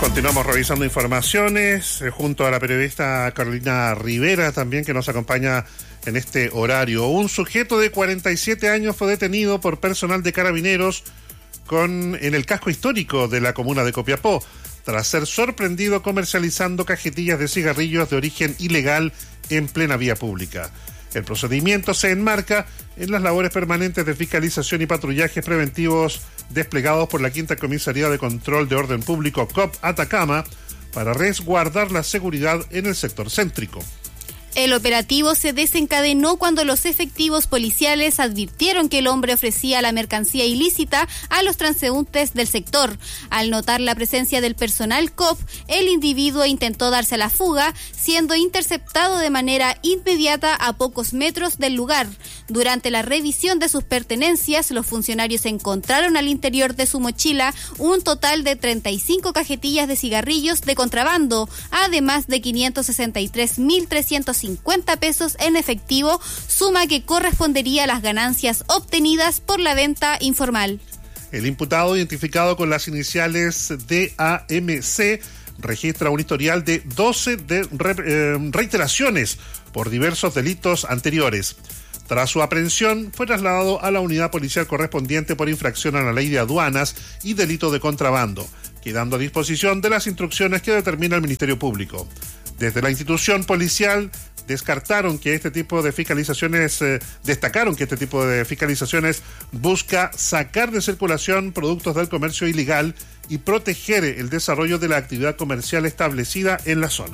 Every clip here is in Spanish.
Continuamos revisando informaciones junto a la periodista Carolina Rivera también, que nos acompaña en este horario. Un sujeto de 47 años fue detenido por personal de Carabineros en el casco histórico de la comuna de Copiapó, tras ser sorprendido comercializando cajetillas de cigarrillos de origen ilegal en plena vía pública. El procedimiento se enmarca en las labores permanentes de fiscalización y patrullajes preventivos desplegados por la Quinta Comisaría de Control de Orden Público COP Atacama para resguardar la seguridad en el sector céntrico. El operativo se desencadenó cuando los efectivos policiales advirtieron que el hombre ofrecía la mercancía ilícita a los transeúntes del sector. Al notar la presencia del personal COP, el individuo intentó darse a la fuga, siendo interceptado de manera inmediata a pocos metros del lugar. Durante la revisión de sus pertenencias, los funcionarios encontraron al interior de su mochila un total de 35 cajetillas de cigarrillos de contrabando, además de 563.350 pesos en efectivo, suma que correspondería a las ganancias obtenidas por la venta informal. El imputado, identificado con las iniciales DAMC, registra un historial de 12 reiteraciones por diversos delitos anteriores. Tras su aprehensión, fue trasladado a la unidad policial correspondiente por infracción a la ley de aduanas y delito de contrabando, quedando a disposición de las instrucciones que determina el Ministerio Público. Desde la institución policial destacaron que este tipo de fiscalizaciones busca sacar de circulación productos del comercio ilegal y proteger el desarrollo de la actividad comercial establecida en la zona.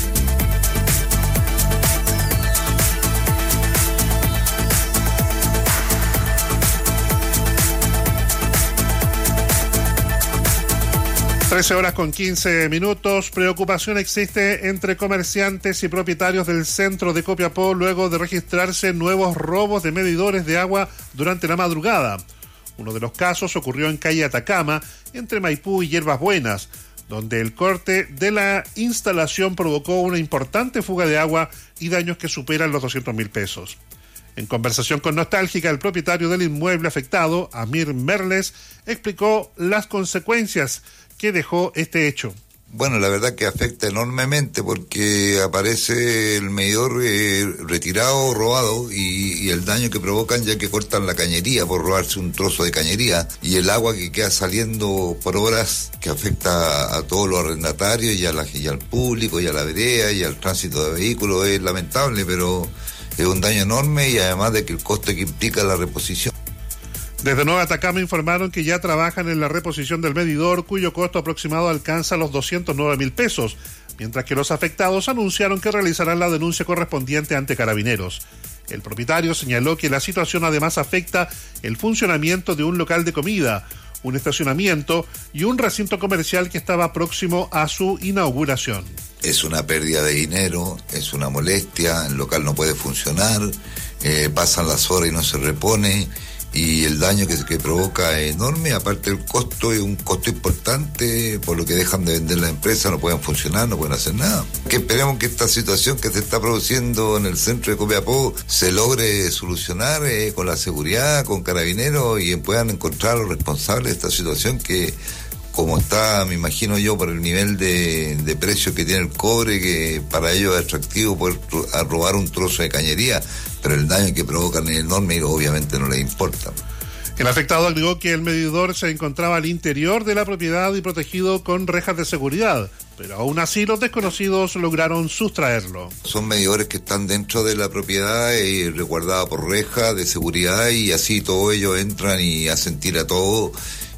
Con 15 minutos. Preocupación existe entre comerciantes y propietarios del centro de Copiapó luego de registrarse nuevos robos de medidores de agua durante la madrugada. Uno de los casos ocurrió en calle Atacama, entre Maipú y Hierbas Buenas, donde el corte de la instalación provocó una importante fuga de agua y daños que superan los 200.000 pesos. En conversación con Nostálgica, el propietario del inmueble afectado, Amir Merles, explicó las consecuencias que dejó este hecho. Bueno, la verdad que afecta enormemente porque aparece el medidor retirado, robado y el daño que provocan ya que cortan la cañería por robarse un trozo de cañería y el agua que queda saliendo por horas que afecta a todos los arrendatarios y al público y a la vereda y al tránsito de vehículos. Es lamentable, pero es un daño enorme y además de que el coste que implica la reposición. Desde Nueva Atacama informaron que ya trabajan en la reposición del medidor, cuyo costo aproximado alcanza los 209.000 pesos, mientras que los afectados anunciaron que realizarán la denuncia correspondiente ante Carabineros. El propietario señaló que la situación además afecta el funcionamiento de un local de comida, un estacionamiento y un recinto comercial que estaba próximo a su inauguración. Es una pérdida de dinero, es una molestia, el local no puede funcionar, pasan las horas y no se repone. Y el daño que provoca es enorme, aparte el costo es un costo importante, por lo que dejan de vender la empresa, no pueden funcionar, no pueden hacer nada. Que esperemos que esta situación que se está produciendo en el centro de Copiapó se logre solucionar con la seguridad, con Carabineros y puedan encontrar a los responsables de esta situación que, como está, me imagino yo, por el nivel de precio que tiene el cobre, que para ellos es atractivo poder robar un trozo de cañería, pero el daño que provocan es enorme y obviamente no les importa. El afectado agregó que el medidor se encontraba al interior de la propiedad y protegido con rejas de seguridad, pero aún así los desconocidos lograron sustraerlo. Son medidores que están dentro de la propiedad y resguardados por rejas de seguridad y así todos ellos entran y hacen tira todo.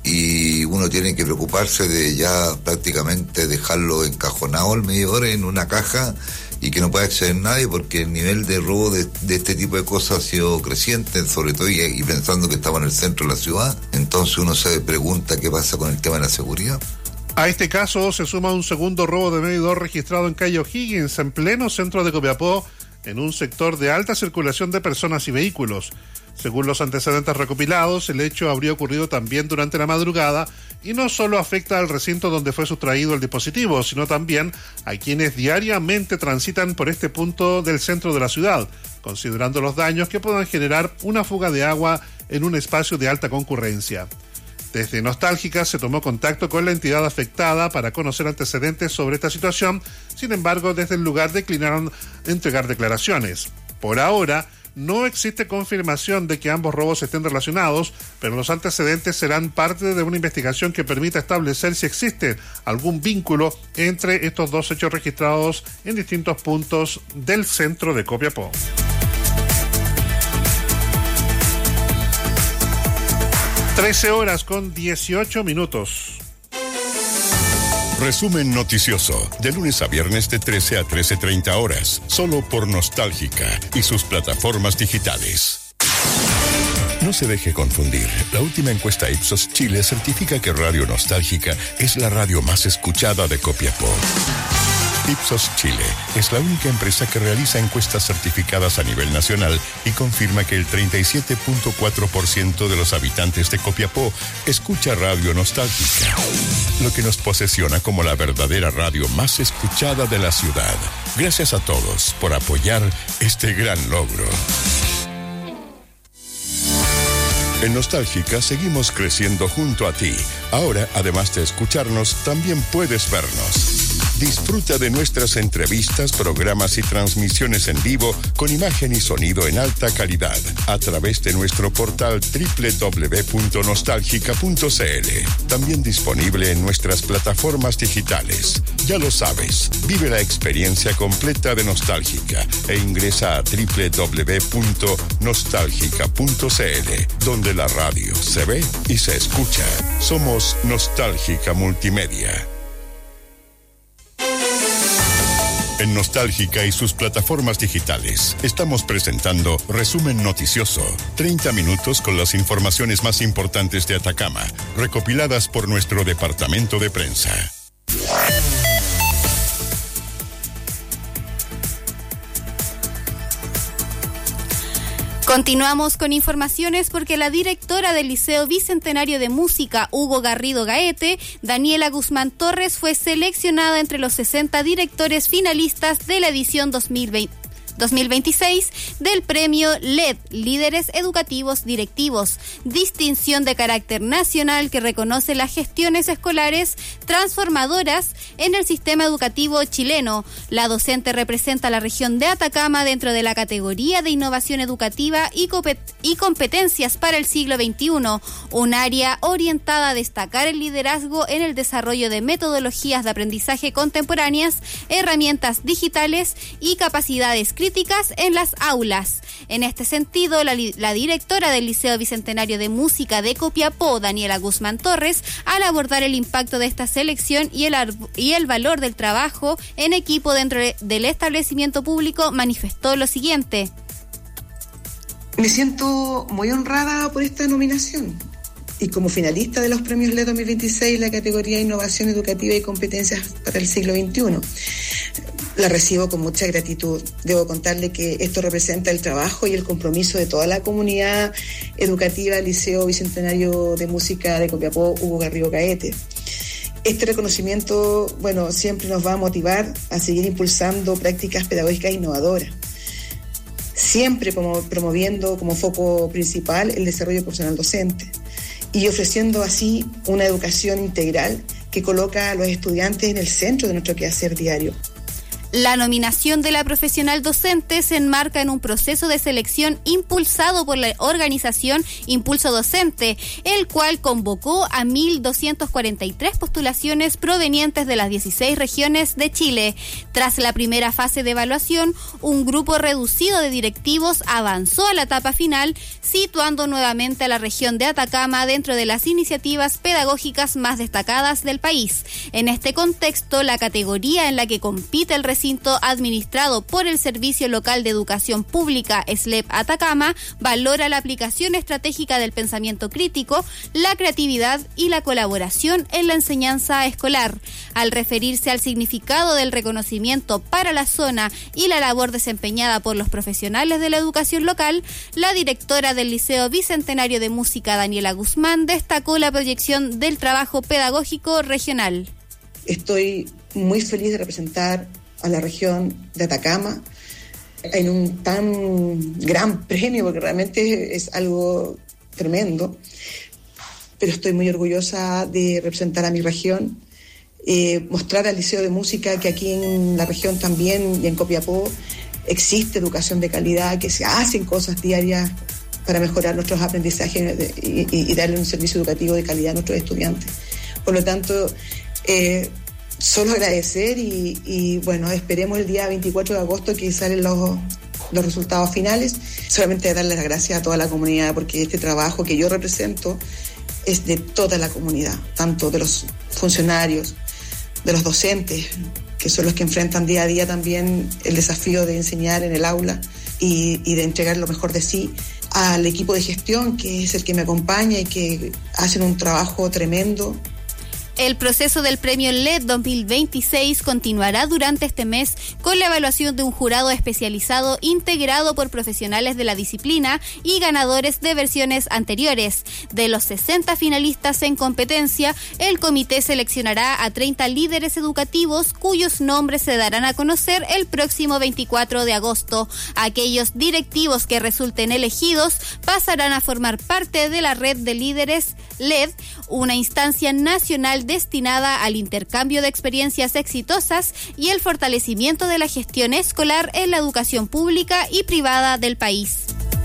Y uno tiene que preocuparse de ya prácticamente dejarlo encajonado el medidor en una caja y que no pueda acceder nadie porque el nivel de robo de este tipo de cosas ha sido creciente, sobre todo y pensando que estamos en el centro de la ciudad. Entonces uno se pregunta qué pasa con el tema de la seguridad. A este caso se suma un segundo robo de medidor registrado en calle O'Higgins, en pleno centro de Copiapó, en un sector de alta circulación de personas y vehículos. Según los antecedentes recopilados, el hecho habría ocurrido también durante la madrugada y no solo afecta al recinto donde fue sustraído el dispositivo, sino también a quienes diariamente transitan por este punto del centro de la ciudad, considerando los daños que puedan generar una fuga de agua en un espacio de alta concurrencia. Desde Nostálgica se tomó contacto con la entidad afectada para conocer antecedentes sobre esta situación. Sin embargo, desde el lugar declinaron entregar declaraciones. Por ahora, no existe confirmación de que ambos robos estén relacionados, pero los antecedentes serán parte de una investigación que permita establecer si existe algún vínculo entre estos dos hechos registrados en distintos puntos del centro de Copiapó. 13:18. Resumen noticioso, de lunes a viernes de 13 a 13:30 horas, solo por Nostálgica y sus plataformas digitales. No se deje confundir. La última encuesta Ipsos Chile certifica que Radio Nostálgica es la radio más escuchada de Copiapó. Ipsos Chile es la única empresa que realiza encuestas certificadas a nivel nacional y confirma que el 37.4% de los habitantes de Copiapó escucha Radio Nostálgica, lo que nos posesiona como la verdadera radio más escuchada de la ciudad. Gracias a todos por apoyar este gran logro. En Nostálgica seguimos creciendo junto a ti. Ahora, además de escucharnos, también puedes vernos. Disfruta de nuestras entrevistas, programas y transmisiones en vivo con imagen y sonido en alta calidad a través de nuestro portal www.nostalgica.cl. También disponible en nuestras plataformas digitales. Ya lo sabes, vive la experiencia completa de Nostálgica e ingresa a www.nostalgica.cl, donde la radio se ve y se escucha. Somos Nostálgica Multimedia. En Nostálgica y sus plataformas digitales, estamos presentando Resumen Noticioso. 30 minutos con las informaciones más importantes de Atacama, recopiladas por nuestro departamento de prensa. Continuamos con informaciones porque la directora del Liceo Bicentenario de Música, Hugo Garrido Gaete, Daniela Guzmán Torres, fue seleccionada entre los 60 directores finalistas de la edición 2026 del premio LED, Líderes Educativos Directivos, distinción de carácter nacional que reconoce las gestiones escolares transformadoras en el sistema educativo chileno. La docente representa a la región de Atacama dentro de la categoría de innovación educativa y competencias para el siglo XXI, un área orientada a destacar el liderazgo en el desarrollo de metodologías de aprendizaje contemporáneas, herramientas digitales y capacidades críticas en las aulas. En este sentido, la directora del Liceo Bicentenario de Música de Copiapó, Daniela Guzmán Torres, al abordar el impacto de esta selección y el valor del trabajo en equipo dentro del establecimiento público, manifestó lo siguiente. Me siento muy honrada por esta nominación y como finalista de los premios LED 2026, la categoría Innovación Educativa y Competencias para el siglo XXI. La recibo con mucha gratitud. Debo contarle que esto representa el trabajo y el compromiso de toda la comunidad educativa del Liceo Bicentenario de Música de Copiapó, Hugo Garrido Gaete. Este reconocimiento, siempre nos va a motivar a seguir impulsando prácticas pedagógicas innovadoras, siempre promoviendo como foco principal el desarrollo profesional docente y ofreciendo así una educación integral que coloca a los estudiantes en el centro de nuestro quehacer diario. La nominación de la profesional docente se enmarca en un proceso de selección impulsado por la organización Impulso Docente, el cual convocó a 1.243 postulaciones provenientes de las 16 regiones de Chile. Tras la primera fase de evaluación, un grupo reducido de directivos avanzó a la etapa final, situando nuevamente a la región de Atacama dentro de las iniciativas pedagógicas más destacadas del país. En este contexto, la categoría en la que compite el recinto administrado por el Servicio Local de Educación Pública SLEP Atacama valora la aplicación estratégica del pensamiento crítico, la creatividad y la colaboración en la enseñanza escolar. Al referirse al significado del reconocimiento para la zona y la labor desempeñada por los profesionales de la educación local, la directora del Liceo Bicentenario de Música, Daniela Guzmán, destacó la proyección del trabajo pedagógico regional. Estoy muy feliz de representar a la región de Atacama en un tan gran premio, porque realmente es algo tremendo. pero estoy muy orgullosa de representar a mi región, mostrar al Liceo de Música que aquí en la región también y en Copiapó existe educación de calidad, que se hacen cosas diarias para mejorar nuestros aprendizajes y darle un servicio educativo de calidad a nuestros estudiantes. Por lo tanto, solo agradecer y bueno, esperemos el día 24 de agosto que salen los resultados finales. Solamente darle las gracias a toda la comunidad, porque este trabajo que yo represento es de toda la comunidad, tanto de los funcionarios, de los docentes, que son los que enfrentan día a día también el desafío de enseñar en el aula y de entregar lo mejor de sí, al equipo de gestión, que es el que me acompaña y que hacen un trabajo tremendo. El proceso del Premio LED 2026 continuará durante este mes con la evaluación de un jurado especializado integrado por profesionales de la disciplina y ganadores de versiones anteriores. De los 60 finalistas en competencia, el comité seleccionará a 30 líderes educativos cuyos nombres se darán a conocer el próximo 24 de agosto. Aquellos directivos que resulten elegidos pasarán a formar parte de la red de líderes LED, una instancia nacional destinada al intercambio de experiencias exitosas y el fortalecimiento de la gestión escolar en la educación pública y privada del país.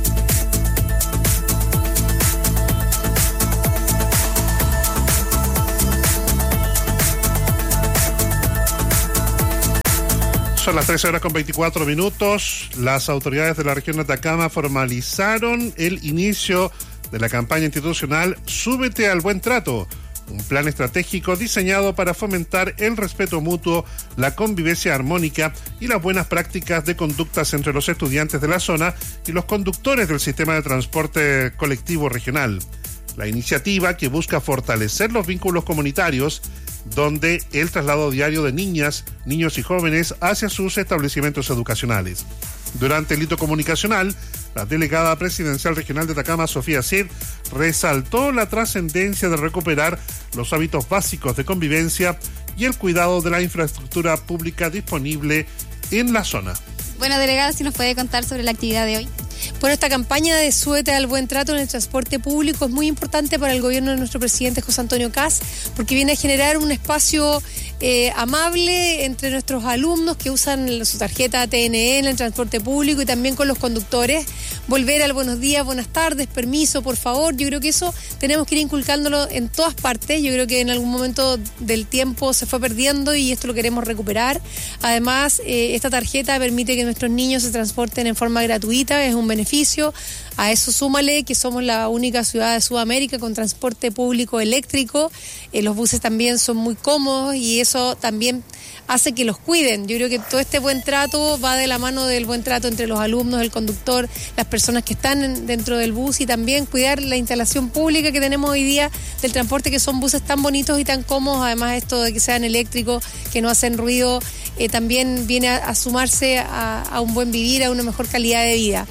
Son las 13:24. Las autoridades de la región de Atacama formalizaron el inicio de la campaña institucional Súbete al Buen Trato, un plan estratégico diseñado para fomentar el respeto mutuo, la convivencia armónica y las buenas prácticas de conductas entre los estudiantes de la zona y los conductores del sistema de transporte colectivo regional. La iniciativa, que busca fortalecer los vínculos comunitarios, donde el traslado diario de niñas, niños y jóvenes hacia sus establecimientos educacionales. Durante el hito comunicacional, la delegada presidencial regional de Atacama, Sofía Cid, resaltó la trascendencia de recuperar los hábitos básicos de convivencia y el cuidado de la infraestructura pública disponible en la zona. Bueno, delegada, si nos puede contar sobre la actividad de hoy. Bueno, esta campaña de Súbete al Buen Trato en el transporte público es muy importante para el gobierno de nuestro presidente José Antonio Kast, porque viene a generar un espacio amable entre nuestros alumnos que usan su tarjeta TNE en el transporte público y también con los conductores. Volver al buenos días, buenas tardes, permiso, por favor. Yo creo que eso tenemos que ir inculcándolo en todas partes. Yo creo que en algún momento del tiempo se fue perdiendo y esto lo queremos recuperar. Además, esta tarjeta permite que nuestros niños se transporten en forma gratuita, es un beneficio. A eso súmale que somos la única ciudad de Sudamérica con transporte público eléctrico. Los buses también son muy cómodos y eso también hace que los cuiden. Yo creo que todo este buen trato va de la mano del buen trato entre los alumnos, el conductor, las personas que están dentro del bus y también cuidar la instalación pública que tenemos hoy día del transporte, que son buses tan bonitos y tan cómodos. Además, esto de que sean eléctricos, que no hacen ruido, también viene a sumarse a un buen vivir, a una mejor calidad de vida.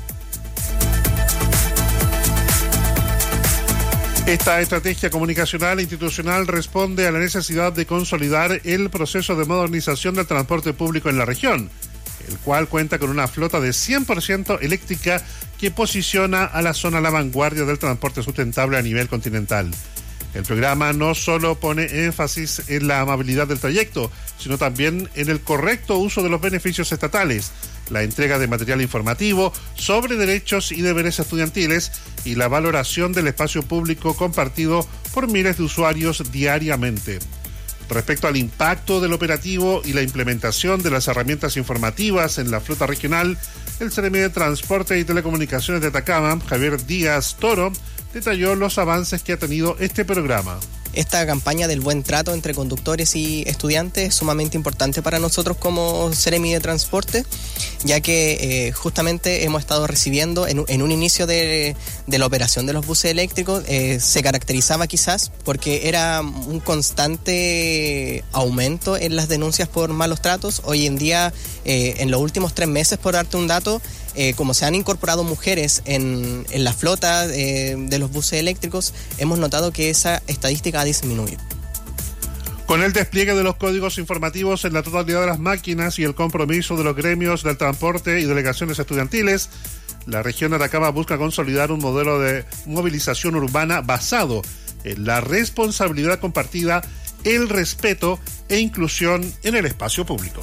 Esta estrategia comunicacional e institucional responde a la necesidad de consolidar el proceso de modernización del transporte público en la región, el cual cuenta con una flota de 100% eléctrica que posiciona a la zona a la vanguardia del transporte sustentable a nivel continental. El programa no solo pone énfasis en la amabilidad del trayecto, sino también en el correcto uso de los beneficios estatales, la entrega de material informativo sobre derechos y deberes estudiantiles y la valoración del espacio público compartido por miles de usuarios diariamente. Respecto al impacto del operativo y la implementación de las herramientas informativas en la flota regional, el Seremi de Transporte y Telecomunicaciones de Atacama, Javier Díaz Toro, detalló los avances que ha tenido este programa. Esta campaña del buen trato entre conductores y estudiantes es sumamente importante para nosotros como Seremi de Transporte, ya que justamente hemos estado recibiendo en un inicio de la operación de los buses eléctricos, se caracterizaba quizás porque era un constante aumento en las denuncias por malos tratos. Hoy en día, en los últimos 3 meses, por darte un dato, como se han incorporado mujeres en la flota de los buses eléctricos, hemos notado que esa estadística ha disminuido. Con el despliegue de los códigos informativos en la totalidad de las máquinas y el compromiso de los gremios del transporte y delegaciones estudiantiles, la región de Atacama busca consolidar un modelo de movilización urbana basado en la responsabilidad compartida, el respeto e inclusión en el espacio público.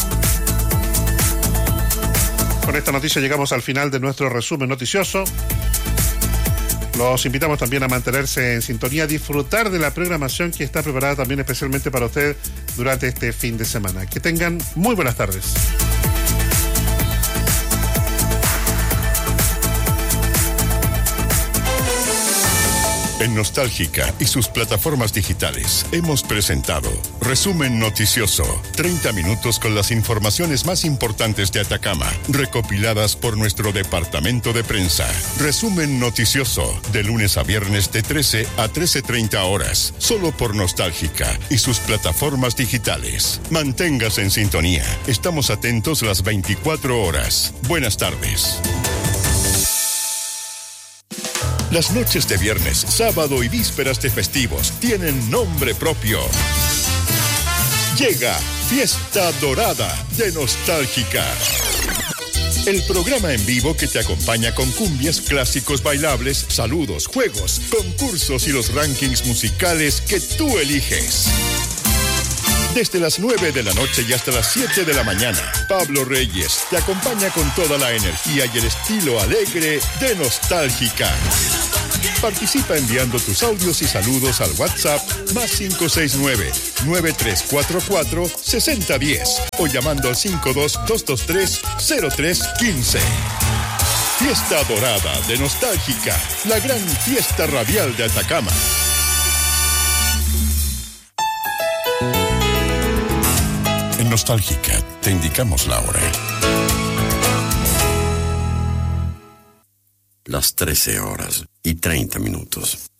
Con esta noticia llegamos al final de nuestro resumen noticioso. Los invitamos también a mantenerse en sintonía, a disfrutar de la programación que está preparada también especialmente para usted durante este fin de semana. Que tengan muy buenas tardes. En Nostálgica y sus plataformas digitales hemos presentado Resumen Noticioso, 30 minutos con las informaciones más importantes de Atacama, recopiladas por nuestro departamento de prensa. Resumen Noticioso, de lunes a viernes de 13 a 13:30 horas, solo por Nostálgica y sus plataformas digitales. Manténgase en sintonía, estamos atentos las 24 horas. Buenas tardes. Las noches de viernes, sábado y vísperas de festivos tienen nombre propio. Llega Fiesta Dorada de Nostálgica. El programa en vivo que te acompaña con cumbias, clásicos bailables, saludos, juegos, concursos y los rankings musicales que tú eliges. Desde las 9 de la noche y hasta las 7 de la mañana, Pablo Reyes te acompaña con toda la energía y el estilo alegre de Nostálgica. Participa enviando tus audios y saludos al WhatsApp +569-9344-6010 o llamando al 52-223-0315. Fiesta Dorada de Nostálgica, la gran fiesta radial de Atacama. En Nostálgica te indicamos la hora. Las 13:30.